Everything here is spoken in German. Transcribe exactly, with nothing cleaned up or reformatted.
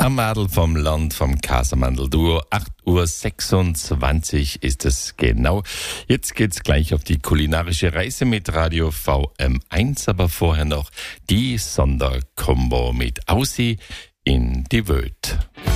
Am Adel vom Land vom Casamandel-Duo. acht Uhr sechsundzwanzig ist es genau. Jetzt geht's gleich auf die kulinarische Reise mit Radio V M eins, aber vorher noch die Sonderkombo mit Aussie in die Welt.